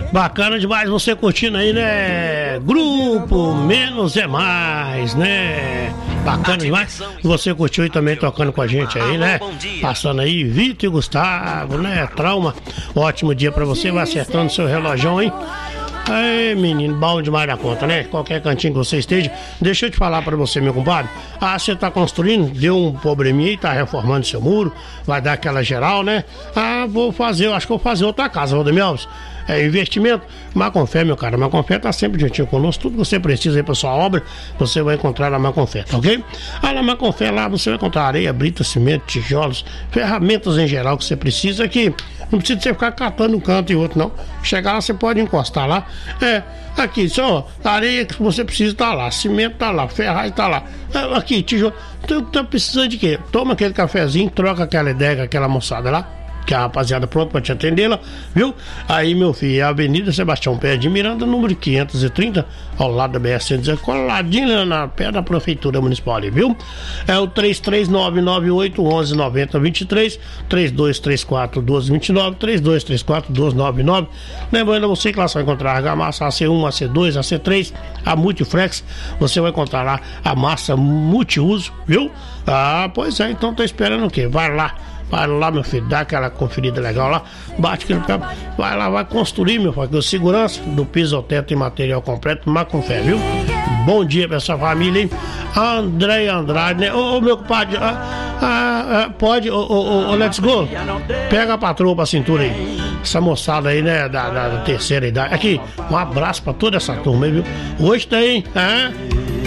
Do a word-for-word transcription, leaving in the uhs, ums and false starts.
Bacana demais você curtindo aí, né? Grupo Menos é Mais, né? Bacana demais. Você curtiu e também tocando com a gente aí, né? Passando aí, Vitor e Gustavo, né? Trauma. Ótimo dia pra você, vai acertando seu relógio, hein? Aí, menino, bom demais da conta, né? Qualquer cantinho que você esteja. Deixa eu te falar pra você, meu compadre. Ah, você tá construindo, deu um probleminha aí, tá reformando seu muro, vai dar aquela geral, né? Ah, vou fazer, eu acho que vou fazer outra casa, Valdemir Alves. É investimento. Maconfé, meu cara. Maconfé tá sempre juntinho conosco. Tudo que você precisa aí pra sua obra, você vai encontrar na Maconfé, tá ok? Ah, na Maconfé lá você vai encontrar areia, brita, cimento, tijolos, ferramentas em geral que você precisa aqui. Não precisa você ficar catando um canto e outro, não. Chegar lá, você pode encostar lá. É, aqui, só a areia que você precisa tá lá, cimento tá lá, ferragem tá lá. É, aqui, tijolo. Tu tá precisando de quê? Toma aquele cafezinho, troca aquela ideia com aquela moçada lá, que a rapaziada pronta pra te atendê-la, viu? Aí, meu filho, é a Avenida Sebastião Pé de Miranda, número quinhentos e trinta, ao lado da B S cento e dezoito, coladinho na pé da Prefeitura Municipal ali, viu? É o três três nove nove oito um um nove zero dois três, três dois três quatro um dois dois nove, três dois três quatro dois nove nove. Lembrando a você que lá você vai encontrar a argamassa A C um, A C dois, A C três, a Multiflex, você vai encontrar lá a massa multiuso, viu? Ah, pois é, então tá esperando o quê? Vai lá. Vai lá, meu filho, dá aquela conferida legal lá, bate aquele cabo, vai lá, vai construir, meu filho, segurança do piso ao teto e material completo, Maconfé, viu? Bom dia pra essa família, hein? André Andrade, né? Ô, ô meu compadre, ah, ah, ah, pode, ô, ô, ô, let's go, pega a patroa pra cintura aí, essa moçada aí, né, da, da, da terceira idade, aqui, um abraço pra toda essa turma aí, viu? Hoje tem, ah,